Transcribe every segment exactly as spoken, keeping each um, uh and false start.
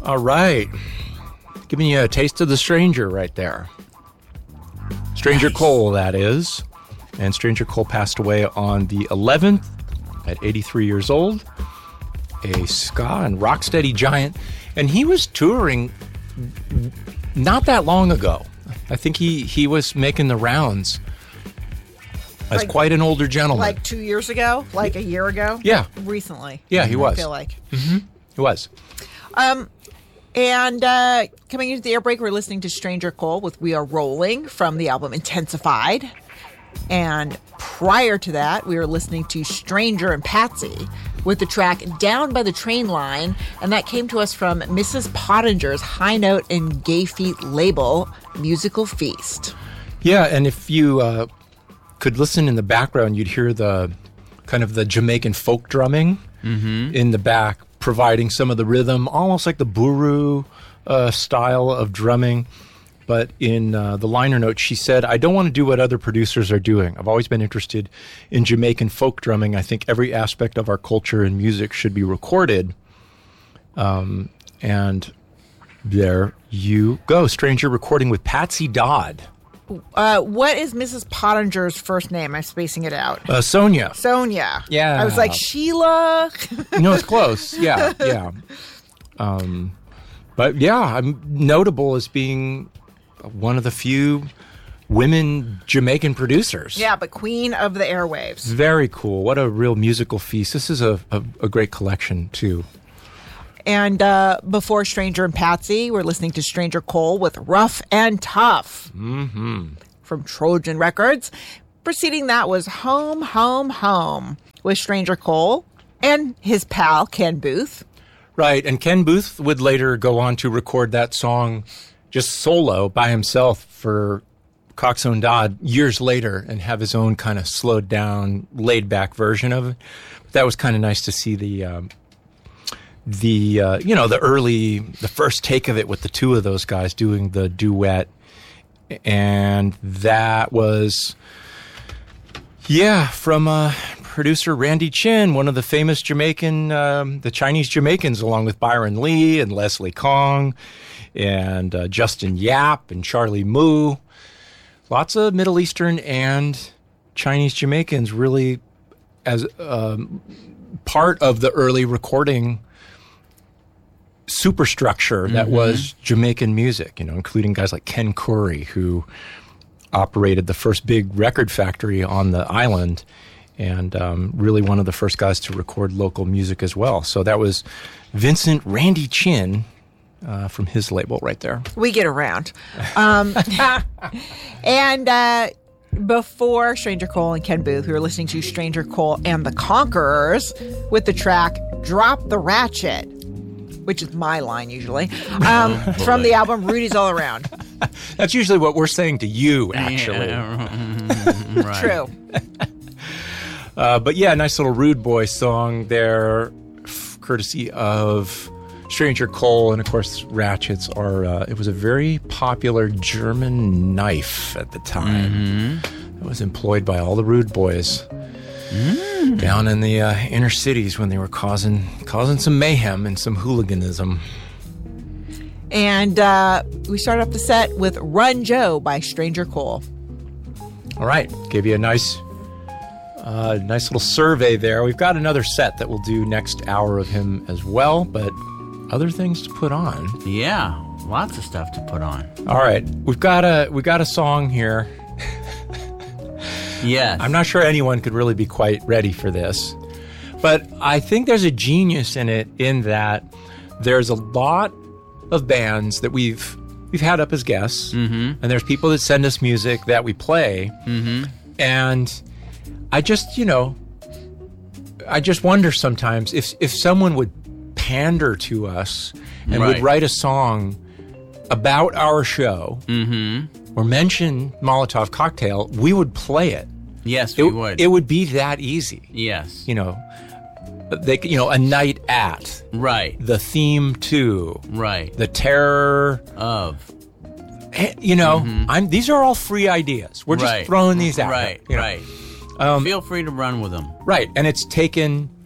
All right. Giving you a taste of the stranger right there. Stranger nice. Cole, that is. And Stranger Cole passed away on the eleventh at eighty-three years old. A ska and rocksteady giant. And he was touring not that long ago. I think he, he was making the rounds as like, quite an older gentleman. Like two years ago? Like a year ago? Yeah. Recently. Yeah, he was. I feel like. Mm-hmm. He was. Um, and uh, coming into the air break, we're listening to Stranger Cole with We Are Rolling from the album Intensified. And prior to that, we were listening to Stranger and Patsy with the track Down by the Train Line. And that came to us from Missus Pottinger's High Note and Gay Feet label, Musical Feast. Yeah, and if you uh, could listen in the background, you'd hear the kind of the Jamaican folk drumming mm-hmm. in the back, providing some of the rhythm, almost like the buru uh, style of drumming. But in uh, the liner notes, she said, I don't want to do what other producers are doing. I've always been interested in Jamaican folk drumming. I think every aspect of our culture and music should be recorded. Um, and there you go. Stranger recording with Patsy Dodd. Uh, what is Missus Pottinger's first name? I'm spacing it out. Uh, Sonia. Sonia. Yeah. I was like, Sheila. No, it's close. Yeah, yeah. Um, but yeah, I'm notable as being one of the few women Jamaican producers. Yeah, but queen of the airwaves. Very cool. What a real musical feast. This is a, a, a great collection, too. And uh, before Stranger and Patsy, we're listening to Stranger Cole with Rough and Tough mm-hmm. from Trojan Records. Preceding that was Home, Home, Home with Stranger Cole and his pal, Ken Booth. Right, and Ken Booth would later go on to record that song just solo by himself for Coxsone Dodd years later and have his own kind of slowed down, laid back version of it. But that was kind of nice to see the, um, the uh, you know, the early, the first take of it with the two of those guys doing the duet. And that was, yeah, from uh, producer Randy Chin, one of the famous Jamaican, um, the Chinese Jamaicans, along with Byron Lee and Leslie Kong and uh, Justin Yap and Charlie Moo. Lots of Middle Eastern and Chinese Jamaicans really as um, part of the early recording superstructure that mm-hmm. was Jamaican music, you know, including guys like Ken Curry, who operated the first big record factory on the island and um, really one of the first guys to record local music as well. So that was Vincent Randy Chin uh, from his label right there. We get around. Um, and uh, before Stranger Cole and Ken Booth, we were listening to Stranger Cole and the Conquerors with the track Drop the Ratchet, which is my line usually, um, oh, from the album Rudy's All Around. That's usually what we're saying to you, actually. Yeah, right. True. uh, but yeah, nice little Rude Boy song there, f- courtesy of Stranger Cole. And of course, ratchets are, uh, it was a very popular German knife at the time. Mm-hmm. It was employed by all the Rude Boys. Mm. Down in the uh, inner cities when they were causing causing some mayhem and some hooliganism. And uh, we start off the set with Run Joe by Stranger Cole. All right. Gave you a nice, uh, nice little survey there. We've got another set that we'll do next hour of him as well, but other things to put on. Yeah, lots of stuff to put on. All right. We've got a, we've got a song here. Yes. I'm not sure anyone could really be quite ready for this. But I think there's a genius in it in that there's a lot of bands that we've we've had up as guests. Mm-hmm. And there's people that send us music that we play. Mm-hmm. And I just, you know, I just wonder sometimes if, if someone would pander to us and right. would write a song about our show mm-hmm. or mention Molotov Cocktail, we would play it. Yes, it, we would. It would be that easy. Yes. You know, they, you know, a night at. Right. The theme to. Right. The terror of. You know, mm-hmm. I'm. These are all free ideas. We're just right. throwing these out. Right, you know. right. Um, Feel free to run with them. Right, and it's taken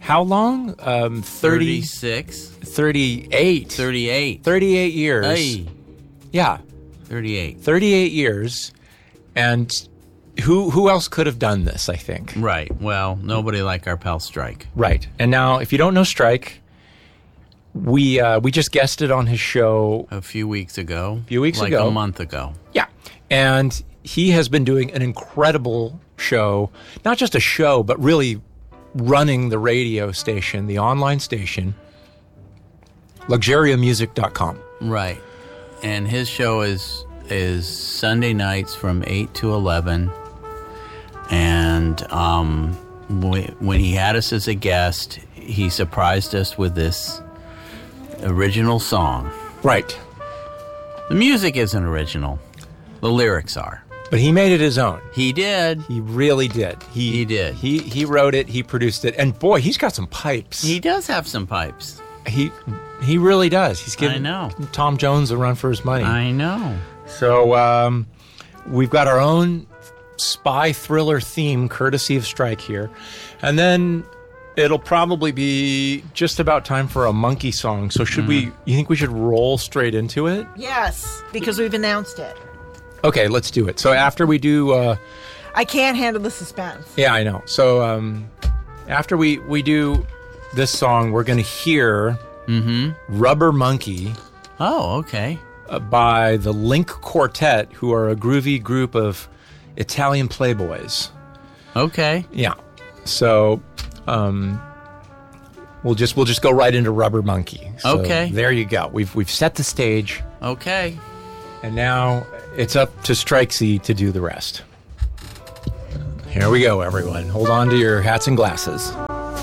how long? Um, thirty, thirty-six. thirty-eight. thirty-eight. thirty-eight years. Hey. Yeah. thirty-eight. thirty-eight years. And who who else could have done this, I think? Right. Well, nobody like our pal Strike. Right. And now, if you don't know Strike, we uh, we just guested on his show A few weeks ago. A few weeks like ago. Like a month ago. Yeah. And he has been doing an incredible show. Not just a show, but really running the radio station, the online station, luxuria music dot com. Right. And his show is is Sunday nights from eight to eleven. And um, w- when he had us as a guest, he surprised us with this original song. Right. The music isn't original. The lyrics are. But he made it his own. He did. He really did. He, He did. He he wrote it. He produced it. And boy, he's got some pipes. He does have some pipes. He he really does. He's giving I know. Tom Jones a run for his money. I know. So um, we've got our own spy thriller theme, courtesy of Strike here. And then it'll probably be just about time for a monkey song. So should mm. we, you think we should roll straight into it? Yes, because we've announced it. Okay, let's do it. So after we do... Uh, I can't handle the suspense. Yeah, I know. So um, after we, we do this song, we're going to hear mm-hmm. Rubber Monkey. Oh, okay. Uh, by the Link Quartet, who are a groovy group of Italian playboys. Okay. Yeah. So um, we'll just we'll just go right into Rubber Monkey. So okay. There you go. We've we've set the stage. Okay. And now it's up to Strikesy to do the rest. Here we go, everyone. Hold on to your hats and glasses.